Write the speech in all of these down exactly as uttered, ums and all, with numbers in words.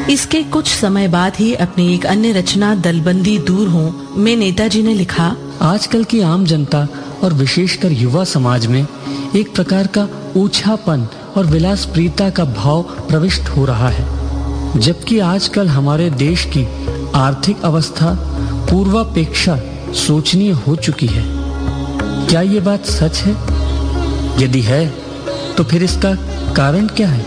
इसके कुछ समय बाद ही अपनी एक अन्य रचना दलबंदी दूर हो में नेताजी ने लिखा, आजकल की आम जनता और विशेषकर युवा समाज में एक प्रकार का ऊंचापन और विलासप्रियता का भाव प्रविष्ट हो रहा है, जबकि आजकल हमारे देश की आर्थिक अवस्था पूर्वापेक्षा शोचनीय हो चुकी है। क्या ये बात सच है? यदि है तो फिर इसका कारण क्या है?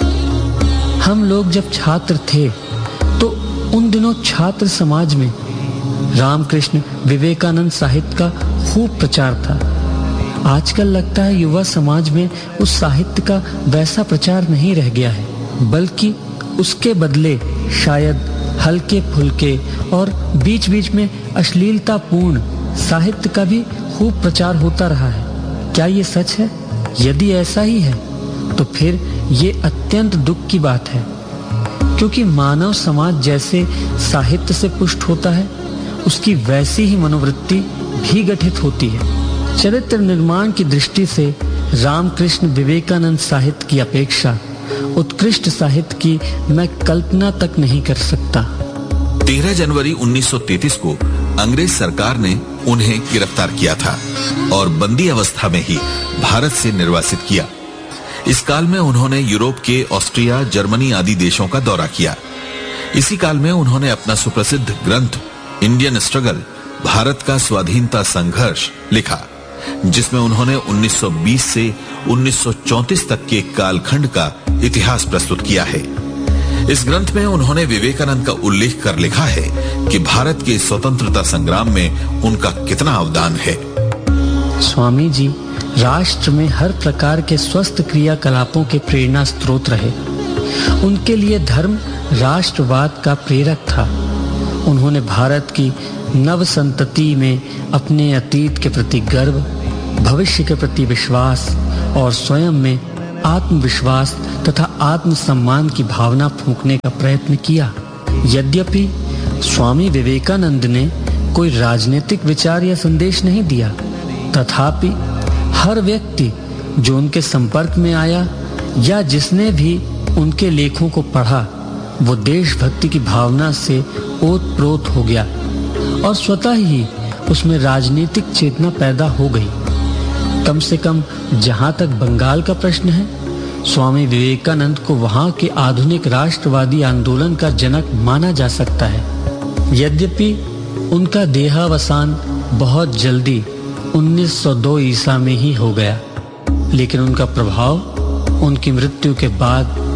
हम लोग जब छात्र थे तो उन दिनों छात्र समाज में रामकृष्ण विवेकानंद साहित्य का खूब प्रचार था। आजकल लगता है युवा समाज में उस साहित्य का वैसा प्रचार नहीं रह गया है, बल्कि उसके बदले शायद हल्के फुल्के और बीच बीच में अश्लीलतापूर्ण साहित्य का भी खूब प्रचार होता रहा है। क्या ये सच है? यदि ऐसा ही है तो फिर ये अत्यंत दुख की बात है, क्योंकि मानव समाज जैसे साहित्य से पुष्ट होता है, उसकी वैसी ही मनोवृत्ति भी गठित होती है। चरित्र निर्माण की दृष्टि से रामकृष्ण विवेकानंद साहित्य की अपेक्षा उत्कृष्ट साहित्य की मैं कल्पना तक नहीं कर सकता। तेरह जनवरी उन्नीस सौ तैंतीस को अंग्रेज सरकार ने उन्हें गिरफ्तार किया था और बंदी अवस्था में ही भारत से निर्वासित किया। इस काल में उन्होंने यूरोप के ऑस्ट्रिया, जर्मनी आदि देशों का दौरा किया। इसी काल में उन्होंने अपना सुप्रसिद्ध ग्रंथ इंडियन स्ट्रगल, भारत का स्वाधीनता संघर्ष लिखा, जिसमें उन्होंने उन्नीस सौ बीस से उन्नीस सौ चौंतीस तक के कालखंड का इतिहास प्रस्तुत किया है। इस ग्रंथ में उन्होंने विवेकानंद का उल्लेख कर लिखा है कि भारत के स्वतंत्रता संग्राम में उनका कितना अवदान है। स्वामी जी राष्ट्र में हर प्रकार के स्वस्थ क्रियाकलापों के प्रेरणा स्रोत रहे। उनके लिए धर्म राष्ट्रवाद का प्रेरक था। उन्होंने भारत की नव संतति में अपने अतीत के प्रति गर्व, भविष्य के प्रति विश्वास और स्वयं में आत्मविश्वास तथा आत्मसम्मान की भावना फूंकने का प्रयत्न किया। यद्यपि स्वामी विवेकानंद ने कोई राजनीतिक विचार या संदेश नहीं दिया, तथापि हर व्यक्ति जो उनके संपर्क में आया या जिसने भी उनके लेखों को पढ़ा, वो देशभक्ति की भावना से ओतप्रोत हो गया और स्वतः ही उसमें राजनीतिक चेतना पैदा हो गई। कम से कम जहाँ तक बंगाल का प्रश्न है, स्वामी विवेकानंद को वहाँ के आधुनिक राष्ट्रवादी आंदोलन का जनक माना जा सकता है। यद्यपि उनका देहावसान बहुत जल्दी उन्नीस सौ दो ईसा में ही हो गया, लेकिन उनका प्रभाव उनकी मृत्यु के बाद